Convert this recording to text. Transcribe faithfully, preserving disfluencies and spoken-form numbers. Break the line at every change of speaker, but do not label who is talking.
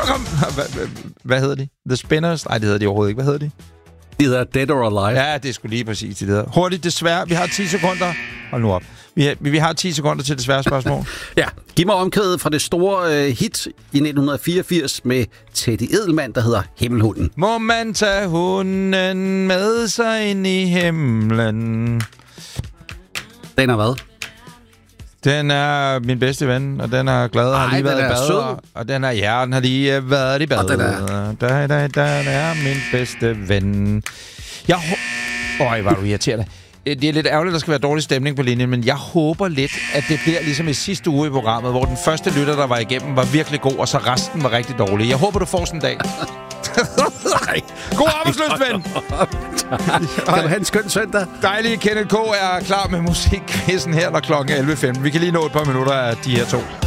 kom. Hvad, hvad hedder de? The Spinners? Nej, det hedder de overhovedet ikke. Hvad hedder de?
De hedder Dead or Alive.
Ja, det er sgu lige præcis det der. Hurtigt, desværre. Vi har ti sekunder. Hold nu op. Vi har, vi har ti sekunder til desværre spørgsmål.
Ja, giv mig omkvædet fra det store øh, hit i nitten fireogfirs med Teddy Edelmann, der hedder Himmelhunden.
Må man tage hunden med sig ind i himlen?
Den er hvad?
Den er min bedste ven, og den er glad og har
Ej,
lige været i
den er
bad.
sød.
Og, og den er, ja, den har lige uh, været i bad.
Og den er-
Da, da, da, er min bedste ven. Jeg hå- Øj, var du irriterende. Det er lidt ærgerligt, at der skal være dårlig stemning på linjen, men jeg håber lidt, at det bliver ligesom i sidste uge i programmet, hvor den første lytter, der var igennem, var virkelig god, og så resten var rigtig dårlig. Jeg håber, du får sådan en dag. God arbejdsløst, ven!
Kan du have en skøn søndag?
Dejlige Kenneth K. er klar med musikquizzen her, når klokken er elleve femten. Vi kan lige nå et par minutter af de her to.